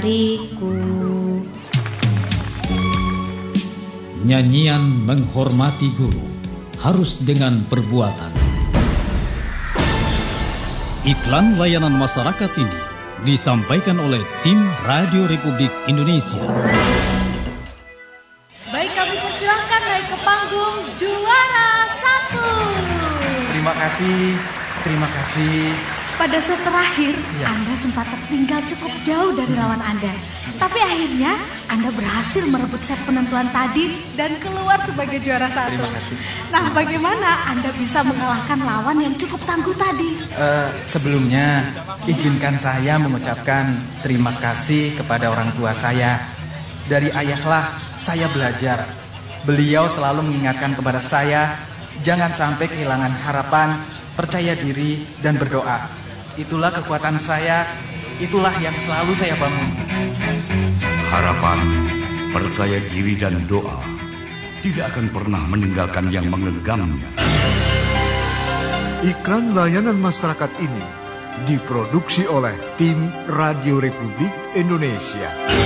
dariku. Nyanyian menghormati guru harus dengan perbuatan. Iklan layanan masyarakat ini disampaikan oleh tim Radio Republik Indonesia. Baik, kami persilahkan naik ke panggung juara 1. Terima kasih. Pada set terakhir, Anda sempat tertinggal cukup jauh dari lawan Anda. Tapi akhirnya Anda berhasil merebut set penentuan tadi dan keluar sebagai juara 1. Terima kasih. Nah, bagaimana Anda bisa mengalahkan lawan yang cukup tangguh tadi? Sebelumnya, izinkan saya mengucapkan terima kasih kepada orang tua saya. Dari ayahlah saya belajar. Beliau selalu mengingatkan kepada saya, jangan sampai kehilangan harapan, percaya diri, dan berdoa. Itulah kekuatan saya, itulah yang selalu saya bangun. Harapan, percaya diri, dan doa tidak akan pernah meninggalkan yang mengenggamnya. Iklan layanan masyarakat ini diproduksi oleh tim Radio Republik Indonesia.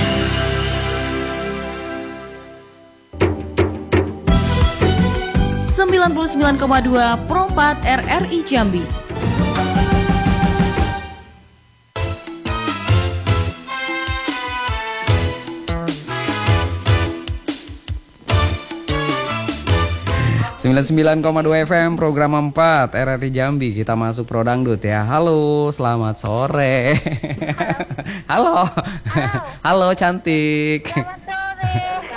99,2 Pro 4 RRI Jambi. Sembilan 99,2 FM program 4 RRI Jambi. Kita masuk Pro Dangdut ya. Halo, selamat sore. Halo. Halo cantik. Selamat sore.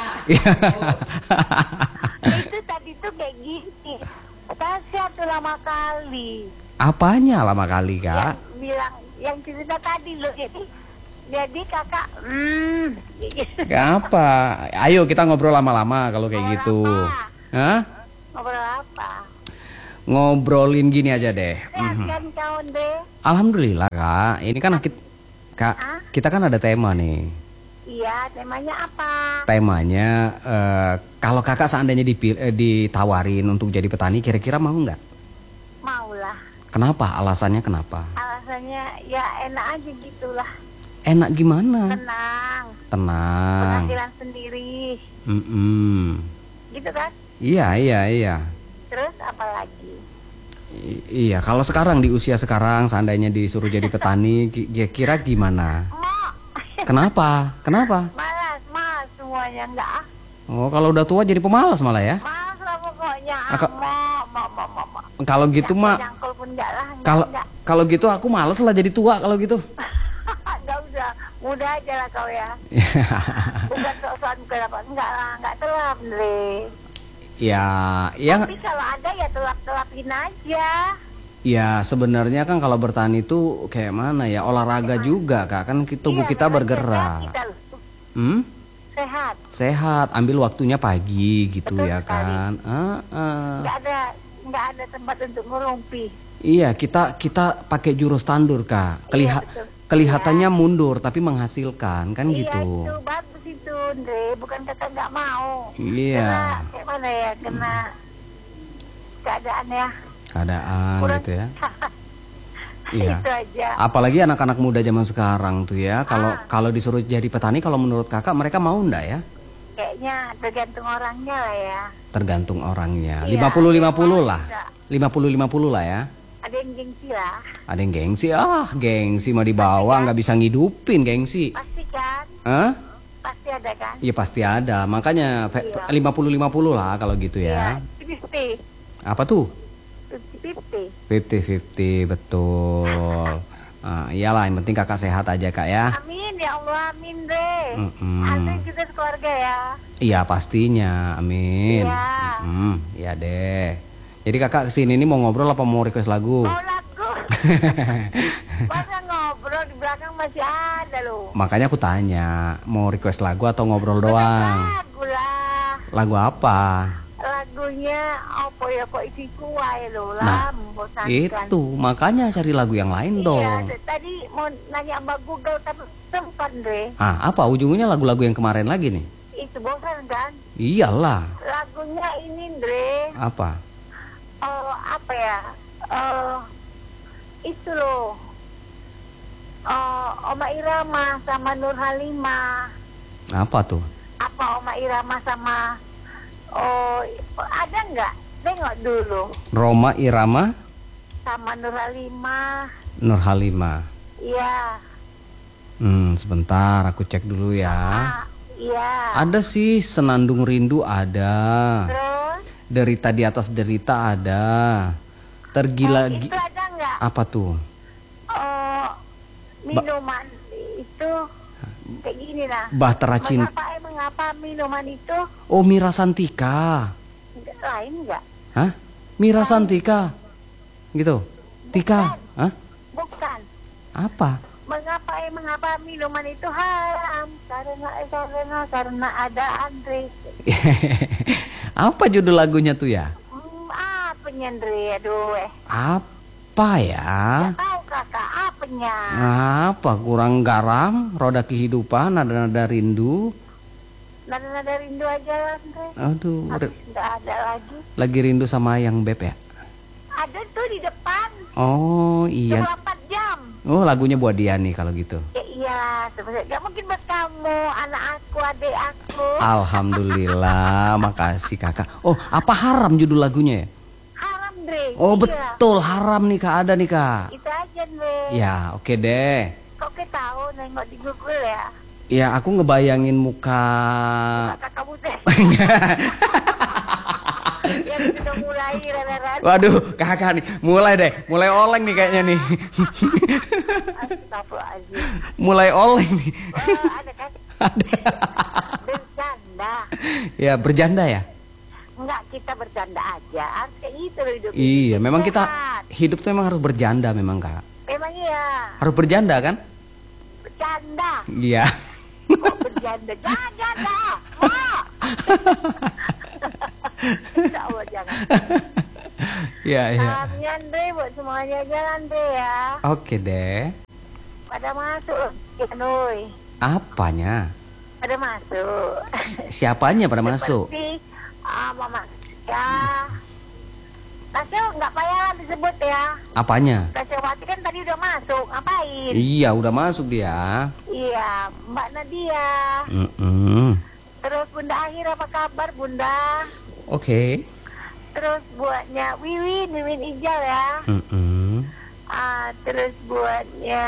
Itu tadi tuh kayak gini. Tasya tuh lama kali. Apanya lama kali, Kak? Yang bilang, yang cerita tadi loh. Jadi kakak, Apa? Ayo kita ngobrol lama-lama kalau kayak gitu. Hah? ngobrol apa? Ngobrolin gini aja deh. Sehat kan kawan deh? Alhamdulillah, Kak. Ini kan Kak, kita kan ada tema nih. Iya, temanya apa? Temanya kalau Kakak seandainya ditawarin untuk jadi petani, kira-kira mau nggak? Maulah. Kenapa? Alasannya kenapa? Alasannya ya enak aja gitulah. Enak gimana? Tenang. Penghasilan sendiri. Gitu kan? Iya. Terus apa lagi? Iya, kalau sekarang di usia sekarang seandainya disuruh jadi petani, kira gimana? Kenapa? Malas semuanya enggak. Oh, kalau udah tua jadi pemalas malah ya? Malas lah pokoknya. Kalau gitu mah. Kalau gitu aku males lah jadi tua kalau gitu. Enggak usah, mudah aja lah kau ya. Bukan sok-sokan kenapa? Enggak telat, Andre. Ya. Tapi kalau ada ya telap-telapin aja. Ya sebenarnya kan kalau bertani itu kayak mana ya, olahraga juga Kak, kan tubuh kita bergerak. Sehat, ambil waktunya pagi gitu. Betul ya kan. Nggak ada tempat untuk ngerumpi. Iya, kita pakai jurus tandur Kak. Kelihatannya mundur tapi menghasilkan kan gitu. Iya, itu bagus itu, Andre. Bukan kata nggak mau. Iya. Kayak mana ya, kena keadaan ya. Gitu ya. Iya. Itu aja. Apalagi anak-anak muda zaman sekarang tuh ya. Kalau disuruh jadi petani, kalau menurut Kakak mereka mau enggak ya? Kayaknya tergantung orangnya lah ya. Tergantung orangnya. Iya, 50-50 lah. 50-50 lah ya. Ada yang gengsi lah. Ada yang gengsi mau dibawa nggak bisa ngidupin gengsi. Pasti kan? Pasti ada kan? Iya pasti ada. Makanya 50-50 lah kalau gitu ya. 50-50. Apa tuh? 50-50. 50-50 betul. Iyalah, yang penting Kakak sehat aja Kak ya. Amin ya Allah, amin deh. Amin juga keluarga ya. Iya pastinya, amin. Iya deh. Jadi Kakak kesini nih mau ngobrol apa mau request lagu? Mau lagu. Masa ngobrol di belakang masih ada loh. Makanya aku tanya, mau request lagu atau ngobrol doang? Lagu lah. Lagu apa? Lagunya apa ya, kok isi kuai loh lah. Nah, itu makanya cari lagu yang lain dong. Iya, tadi mau nanya sama Google tapi sempat deh. Apa ujungnya lagu-lagu yang kemarin lagi nih? Itu bosan kan? Iyalah. Lagunya ini Dre. Apa? Apa ya? Itu loh. Oma Irama sama Nur Halimah. Apa tuh? Apa Oma Irama sama ada nggak? Tengok dulu. Roma Irama Sama Nur Halimah. Nur Halimah. Iya. Sebentar aku cek dulu ya. Iya. Ada sih Senandung Rindu ada. Terus? Derita di atas derita ada. Tergila Itu ada nggak? Apa tuh? Minuman itu kayak gini lah. Bahtera Cinta. Mengapa minuman itu Oh, Mira Santika. lain nggak? Hah? Mira Santika. Gitu. Tika. Hah? Bukan. Apa? Mengapa minuman itu haram? Karena ada Andre. Apa judul lagunya tuh ya? Apanya Andre? Aduh. Apa ya? Tahu kakak apanya? Apa kurang garam? Roda kehidupan, nada-nada rindu. Nada-nada rindu aja Andre. Aduh, Habis nggak ada lagi. lagi rindu sama yang Beb ya? Ada tuh di depan. Oh iya. 24 jam. Oh, lagunya buat dia nih kalau gitu. Ya iya, sebenarnya nggak mungkin buat kamu, anak aku, adik aku. Alhamdulillah, makasih kakak. Oh, apa haram judul lagunya ya? Haram Dre. Oh Iya. betul, haram nih kak, ada nih kak. Itu aja Dre. Ya oke deh. Kok kita tahu nengok di Google ya? Ya aku ngebayangin muka. Kakak kamu teh. Yang sudah mulai rada-rada. Waduh kakak nih, mulai oleng nih kayaknya nih. Astagfirullahaladzim. Mulai oleng nih. Ada kan? Ada. Bercanda. Ya berjanda ya. Enggak, kita bercanda aja. Harus kayak gitu loh hidup. Iya, memang kita Sehat. hidup tuh memang harus berjanda memang kak. Memang iya. Harus berjanda kan? Bercanda. Iya. Kok berjanda? Jangan dah. Wah. Insya Allah jangan. Iya iya. Salamnya Andre buat semuanya jalan deh ya. Oke deh. Pada masuk Noi. Apanya? Pada masuk. Siapanya pada masuk? Seperti Mama ya. Tasya nggak payah disebut ya. Apanya? Tasya Wati kan tadi udah masuk. Ngapain? Iya udah masuk dia. Iya, Mbak Nadia. Terus Bunda Akhir apa kabar Bunda? Oke. Terus buatnya Wiwin Ijal ya. Terus buatnya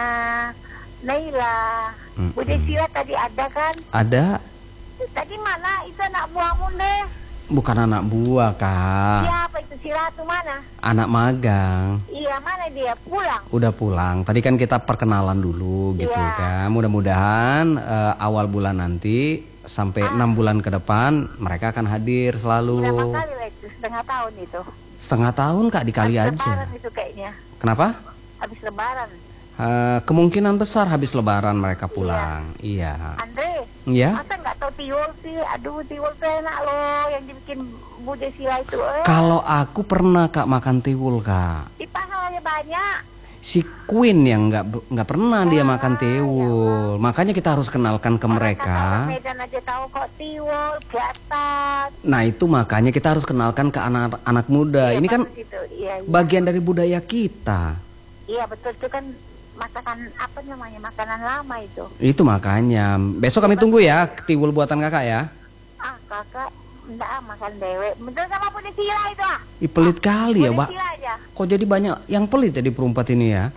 Naila. Bude Sila tadi ada kan? Ada. Tadi mana itu anak buahmu deh? Bukan anak buah kak. Siapa itu Sila tuh mana? Anak magang. Iya mana dia pulang? Udah pulang. Tadi kan kita perkenalan dulu gitu Iya. kan. Mudah-mudahan awal bulan nanti sampai 6 bulan ke depan mereka akan hadir selalu. Berapa kali lah itu? Setengah tahun itu. Setengah tahun kak dikali Habis aja. Lebaran itu kayaknya. Kenapa? Habis Lebaran. Kemungkinan besar habis lebaran mereka pulang. Iya. Andre, Iya. masa nggak tahu tiwul sih? Aduh, tiwul tuh enak loh yang dibikin Bude Sila itu. Kalau aku pernah kak makan tiwul kak. Di pahalanya banyak. Si Queen yang nggak pernah dia makan tiwul. Makanya kita harus kenalkan ke mereka. Orang Medan aja tahu kok tiwul, gatat. Nah itu makanya kita harus kenalkan ke anak-anak muda. Ini kan bagus itu. Iya, iya. bagian dari budaya kita. Iya betul itu kan masakan apa namanya makanan lama itu. Itu makanya. Besok kami tunggu ya tiwul buatan kakak ya. Kakak enggak makan dewek. Betul sama Bude Sila itu ah. Ih, pelit kali ya, Bude Mbak. Sila aja. Kok jadi banyak yang pelit ya di perumpat ini ya?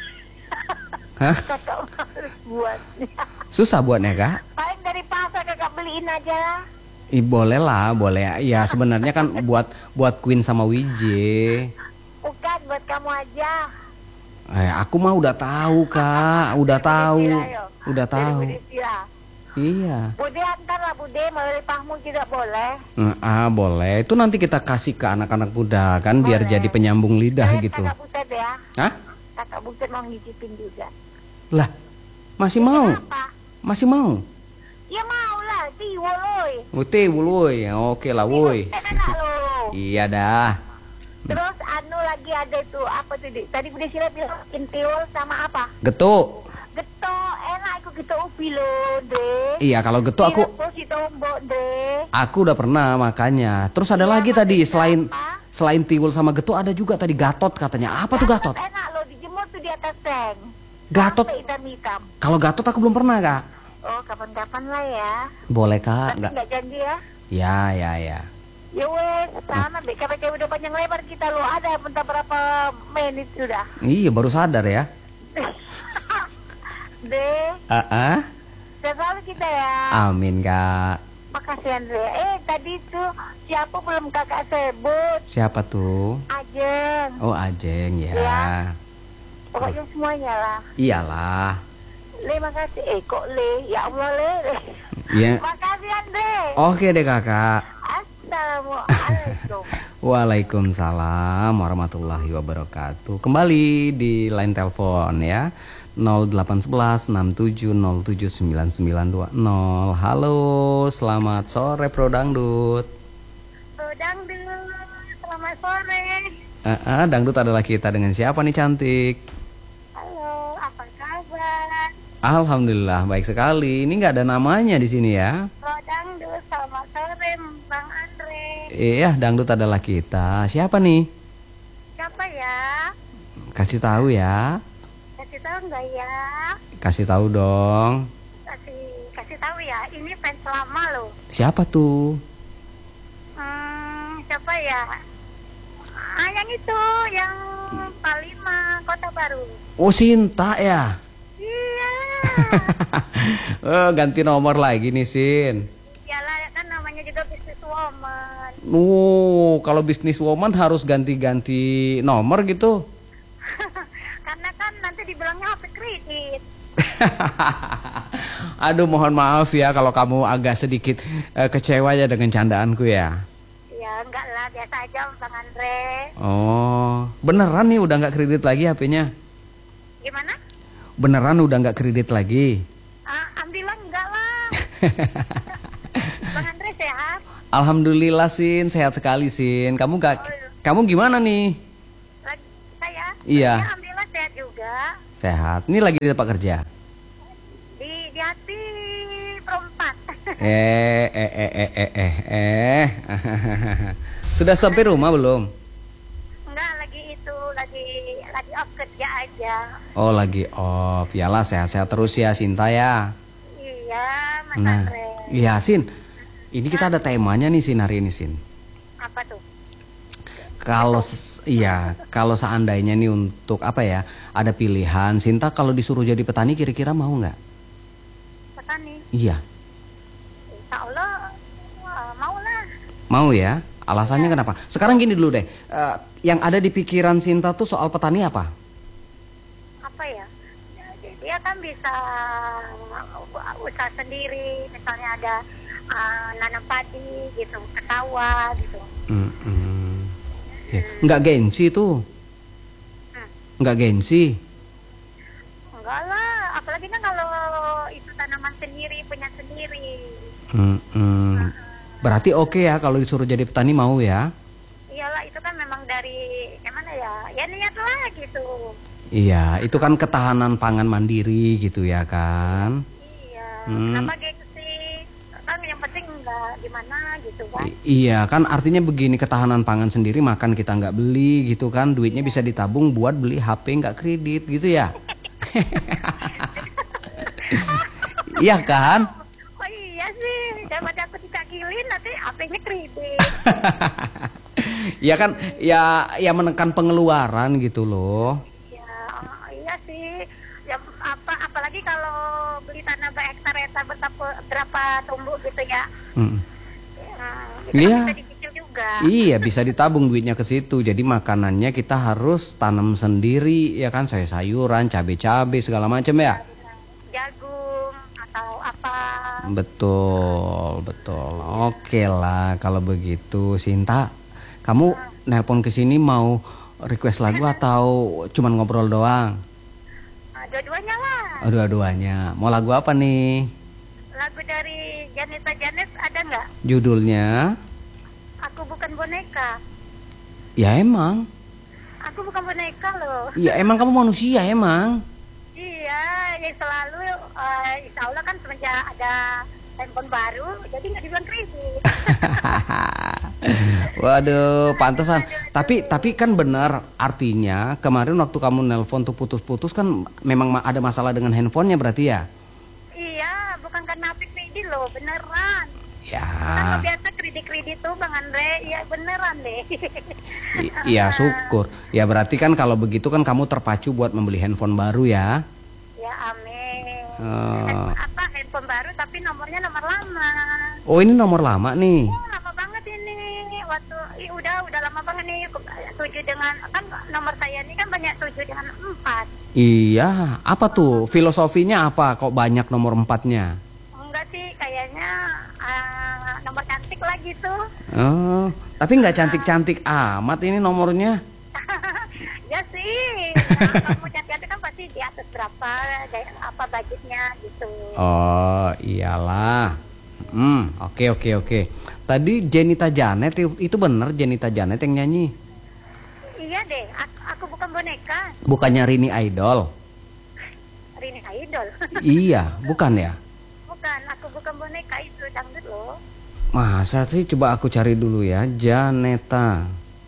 Hah? Kakak harus buat. Susah buatnya kak? Paling dari pasar kakak beliin aja lah. Boleh lah, boleh. Ya sebenarnya kan buat Queen sama Wije. Bukan buat kamu aja. Aku mah udah tahu kak, udah tahu, udah tahu. Bude Sila. Iya. Bude antar lah Bude, melalui pahmu tidak boleh. Boleh. Itu nanti kita kasih ke anak-anak muda kan, biar Boleh. jadi penyambung lidah Boleh, gitu. Kakak Butet ya. Hah? Kakak Butet mau ngicipin juga. Lah, masih mau? Kenapa? Masih mau? Ya mau lah, tiwul loy. Tiwul woi. Oke lah woi. Enak loh. Iya dah. Terus lagi ada tuh apa tuh Dik? Tadi Bude Sila bilang tiwul sama apa? Getuk. Geto, enak aku geto upi loh deh. Iya kalau getuk aku Kita tombok deh. udah pernah makanya. Terus ada Iya, lagi tadi maksudnya apa? selain tiwul sama getuk ada juga tadi gatot katanya. Apa tuh gatot? Enak loh, dijemur tuh di atas seng. Gatot. Sampai hitam-hitam. Kalau Gatot aku belum pernah, Kak. Oh, kapan-kapan lah ya. Boleh, Kak? Tapi nggak janji ya. Ya. Ya wes, sama BKPK udah panjang lebar kita lo. Ada entah berapa menit sudah. Iya, baru sadar ya. Deh, selalu kita ya. Amin, Kak. Makasih Andre. Tadi tuh siapa belum kakak sebut? Siapa tuh? Ajeng. Oh, Ajeng ya. Ya. Pokoknya semuanya lah. Iyalah. Le, makasih. Kok Le? Ya Allah Le. Iya. Makasih Andre. Oke deh, Kakak. Assalamualaikum. Waalaikumsalam warahmatullahi wabarakatuh. Kembali di line telepon ya. 0811 67079920. Halo, selamat sore Pro Dangdut. Pro Dangdut, selamat sore. Dangdut adalah kita dengan siapa nih cantik? Halo, apa kabar? Alhamdulillah baik sekali. Ini nggak ada namanya di sini ya. Pro Dangdut, selamat sore Bang Andre. Iya, Dangdut adalah kita. Siapa nih? Siapa ya? Kasih tahu ya. Kasih tahu nggak ya? Kasih tahu dong. Kasih tahu ya. Ini fans lama loh. Siapa tuh? Siapa ya? Yang itu, yang Palima, Kota Baru. Oh, Sinta ya. Iya. Ganti nomor lagi nih, Sin. Iyalah, kan namanya juga business woman. Kalau business woman harus ganti-ganti nomor gitu. Karena kan nanti dibilangnya HP kredit. Aduh, mohon maaf ya kalau kamu agak sedikit kecewa ya dengan candaanku ya. Ya enggak lah, biasa aja Bang Andre. Oh, beneran nih udah nggak kredit lagi HP-nya? Gimana? Beneran udah nggak kredit lagi? Alhamdulillah enggak lah. Bang Andre sehat? Alhamdulillah Sin, sehat sekali Sin. Kamu gimana nih? Saya? Iya. Saya alhamdulillah sehat juga. Sehat. Ini lagi di tempat kerja? Di hati perempat. Sudah sampai rumah belum? Enggak, lagi off kerja aja. Oh, lagi off. Yalah, sehat-sehat terus ya Sinta ya. Iya, Mas Andre. Iya Sin. Ini kita ada temanya nih Sin hari ini Sin. Apa tuh? Kalau seandainya nih untuk apa ya, ada pilihan Sinta kalau disuruh jadi petani kira-kira mau nggak? Petani? Iya. Insya Allah mau lah. Mau ya? Alasannya kenapa? Sekarang gini dulu deh, yang ada di pikiran Sinta tuh soal petani apa? Apa ya? Dia kan bisa usaha sendiri, misalnya ada nanam padi gitu, ke sawah gitu. Ya. Nggak gengsi tuh? Nggak gengsi? Enggak lah, apalagi kan kalau itu tanaman sendiri, punya sendiri. Berarti oke ya kalau disuruh jadi petani mau ya? Iyalah, itu kan memang dari gimana ya? Ya niat lah gitu. Iya, itu kan ketahanan pangan mandiri gitu ya kan? Iya. Kenapa gengsi? Kan yang penting enggak gimana gitu kan? Iya, kan artinya begini, ketahanan pangan sendiri, makan kita nggak beli gitu kan, duitnya bisa ditabung buat beli HP nggak kredit gitu ya? Iya kan? Oh iya sih, daripada aku dikakilin nanti HP-nya kredit. Ya kan, ya menekan pengeluaran gitu loh. Iya sih. Ya apalagi kalau beli tanah berhektar-hektar berapa tumbuh gitu ya. Iya. Bisa dicicil juga. Iya, bisa ditabung duitnya ke situ. Jadi makanannya kita harus tanam sendiri ya kan, sayur-sayuran, cabai-cabai segala macam ya. Jagung atau apa. Betul. Oke lah kalau begitu. Sinta, kamu nelpon ke sini mau request lagu atau cuman ngobrol doang? Dua-duanya lah. Dua-duanya. Mau lagu apa nih? Lagu dari Janeta Janes ada nggak? Judulnya? Aku bukan boneka. Ya emang. Aku bukan boneka loh. Ya emang kamu manusia emang. Iya, yang selalu insya Allah kan semenjak ada handphone baru, jadi nggak dibilang kredit. Waduh, pantesan. Tapi kan benar, artinya kemarin waktu kamu nelpon tuh putus-putus kan memang ada masalah dengan handphonenya berarti ya? Iya, bukan karena HP kredit loh, beneran. Ya. Karena biasa kredit tuh Bang Andre, ya beneran deh. Iya, syukur. Ya berarti kan kalau begitu kan kamu terpacu buat membeli handphone baru ya? Ya amin. Handphone baru tapi nomornya nomor lama. Oh, ini nomor lama nih. Oh, lama banget ini. Waktu udah lama banget nih. 7 dengan kan nomor saya ini kan banyak 7 dengan 4. Iya, apa tuh? Filosofinya apa kok banyak nomor 4-nya? Enggak sih, kayaknya nomor cantik lagi tuh. Oh, tapi nggak cantik-cantik amat ini nomornya. Ya sih, kalau mau cantik-cantik kan pasti di atas berapa, apa budgetnya gitu. Oh, iyalah. Oke. Tadi Jenita Janet itu bener Jenita Janet yang nyanyi? Iya deh, aku bukan boneka. Bukannya Rini Idol? Rini Idol? Iya, bukan ya? Bukan, aku bukan boneka, itu dangdut loh. Masa sih, coba aku cari dulu ya. Janeta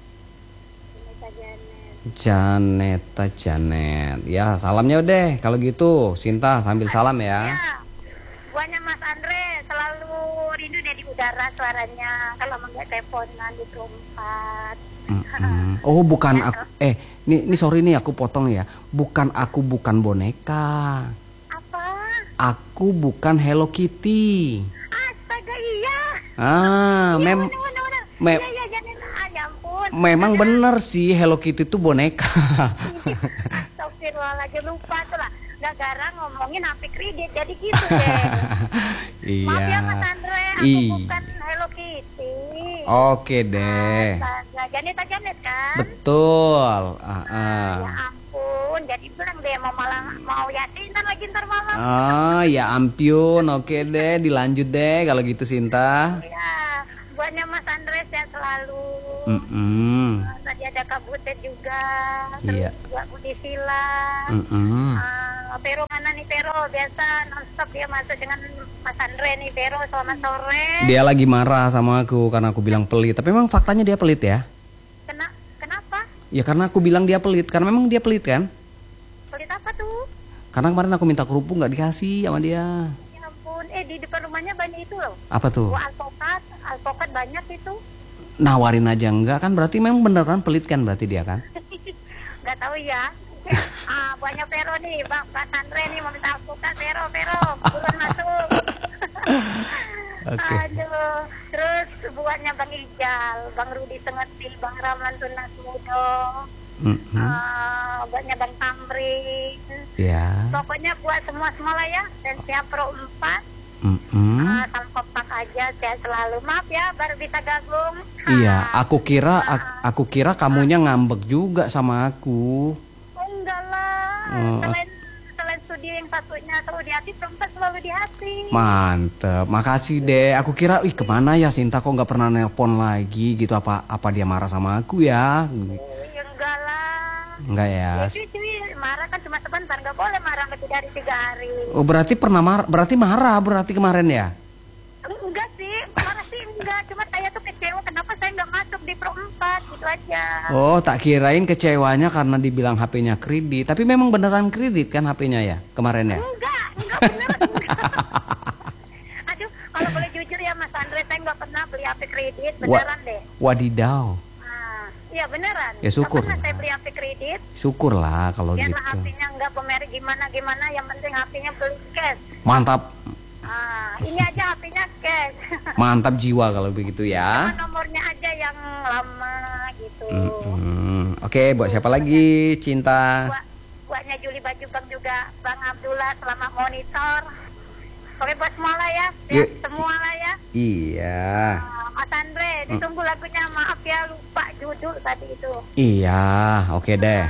Janet. Ya, salamnya deh. Kalau gitu, Sinta sambil salam ya. Ya, buahnya Mas Andre selalu rindu deh di udara suaranya. Kalau enggak teleponan di tempat. Oh, bukan aku. Ini sorry nih aku potong ya. Bukan boneka. Apa? Aku bukan Hello Kitty. Astaga, iya. Iya, ya ampun. Memang bener sih Hello Kitty itu boneka. Astagfirullahaladzim, lupa tuh lah. Gara-gara ngomongin HP kredit jadi gitu deh. Iya. Maaf ya Mas Andre, aku bukan Hello Kitty. Oke deh. Janet kan? Betul. Ya ampun, jadi bilang deh mau yasinan lagi ntar malam. Oh ya ampun, oke deh, dilanjut deh kalau gitu Sinta. Ya, buatnya Mas Andre sehat selalu. Tadi ada Kak Butet juga, terus juga Budi Sila. Vero mana nih Vero? Biasa nonstop dia masuk dengan Mas Andre nih. Vero, selamat sore. Dia lagi marah sama aku karena aku bilang pelit. Tapi memang faktanya dia pelit ya? Kenapa? Ya karena aku bilang dia pelit. Karena memang dia pelit kan? Pelit apa tuh? Karena kemarin aku minta kerupuk gak dikasih sama dia. Ya ampun, di depan rumahnya banyak itu loh. Apa tuh? Alpokat banyak itu. Nawarin aja enggak kan? Berarti memang beneran pelit kan berarti dia kan? Gak tahu ya. Banyak Vero nih, Bang Andre nih mau minta alpukat. Vero, buruan masuk. Okay. Aduh, terus buatnya Bang Ijal, Bang Rudi Sengeti, Bang Ramlan Tunas Mudo, buatnya Bang Tamrin. Ya. Pokoknya buat semua lah ya, dan siap Pro 4. Salam kompak aja, sehat selalu. Maaf ya, baru bisa gabung. Iya, aku kira kamunya ngambek juga sama aku. Enggak lah, selain studio yang satunya selalu di hati, perempat selalu di hati. Mantep, makasih deh. Aku kira, kemana ya Sinta kok nggak pernah nelpon lagi gitu? Apa dia marah sama aku ya? Enggak lah. Enggak ya. Cuy, marah kan cuma sebentar, nggak boleh marah lebih dari 3 hari. Oh berarti marah berarti kemarin ya? Enggak sih, marah sih enggak. Cuma saya tuh kecewa kenapa saya nggak masuk di Pro 4 gitu aja. Oh tak kirain kecewanya karena dibilang HP-nya kredit. Tapi memang beneran kredit kan HP-nya ya kemarin ya? Enggak beneran enggak. Aduh, kalau boleh jujur ya Mas Andre, saya nggak pernah beli HP kredit, beneran deh. Wadidaw. Iya beneran. Ya syukur. Nggak pernah saya beli HP kredit. Syukurlah kalau biarlah gitu. HP-nya nggak pemerek gimana, yang penting HP-nya beli cash. Mantap. Ini aja HP-nya cash. Mantap jiwa kalau begitu ya. Cuma nomornya aja yang lama gitu. Oke, buat siapa lagi Cinta? Buatnya Juli Baju Bang juga, Bang Abdullah selamat monitor. Oke buat semua lah ya, semua lah ya. Iya. Mas Andre, ditunggu lagunya, maaf ya lupa judul tadi itu. Iya, oke deh.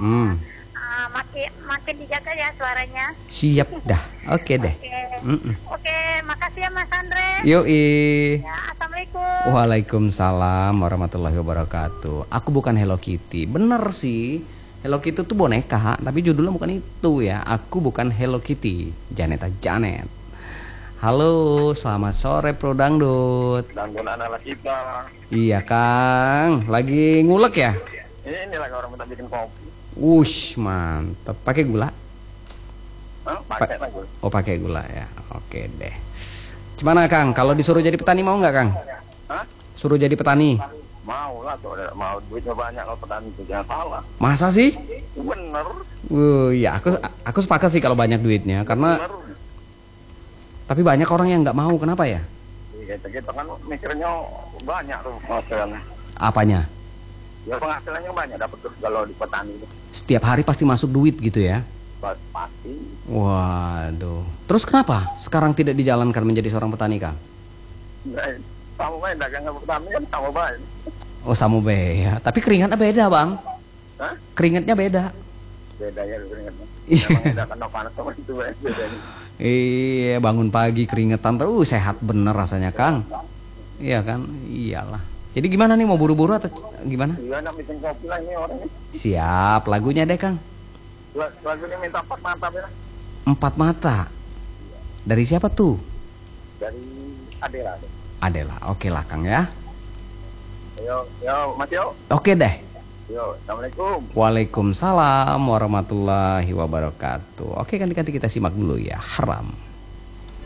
Makin dijaga ya suaranya. Siap dah, oke deh. Oke, makasih ya Mas Andre. Yoi. Ya, assalamualaikum. Waalaikumsalam warahmatullahi wabarakatuh. Aku bukan Hello Kitty, bener sih. Hello Kitty tuh boneka, tapi judulnya bukan itu ya. Aku bukan Hello Kitty, Janeta Janet. Halo, selamat sore Pro Dangdut. Dangdut adalah kita. Iya Kang, lagi ngulek ya? Ini lagi orang minta bikin kopi. Wush, mantep. Pakai gula? Pakai lah gue. Oh pakai gula ya, oke deh. Gimana Kang, kalau disuruh jadi petani mau nggak Kang? Hah? Suruh jadi petani? Mau lah tuh, mau duitnya banyak kalau petani itu jangan salah. Masa sih? Bener. Ya aku sepakat sih kalau banyak duitnya, karena Bener. tapi banyak orang yang nggak mau, kenapa ya? Kita kan mikirnya banyak tuh penghasilannya. Apanya? Ya penghasilannya banyak dapat terus kalau di petani itu. Setiap hari pasti masuk duit gitu ya? Pasti. Waduh. Terus kenapa sekarang tidak dijalankan menjadi seorang petani Kang? Sama baik dagang sama petani kan sama baik. Oh sama ya. Tapi keringatnya beda Bang. Hah? Keringatnya beda. Bedanya keringatnya. Memang udah kena panas sama itu bedanya. Iya, bangun pagi keringetan terus sehat bener rasanya Kang. Iya kan? Iyalah. Jadi gimana nih, mau buru-buru atau gimana? Iya, nak bikin kopi lah ini orangnya. Siap, lagunya deh Kang. Lagunya minta 4 mata ya. 4 mata. Dari siapa tuh? Dari Adela. Adela. Oke lah Kang ya. Yo, Mas Yo. Oke deh. Yo, Assalamualaikum. Waalaikumsalam warahmatullahi wabarakatuh. Oke, nanti kita simak dulu ya. Haram.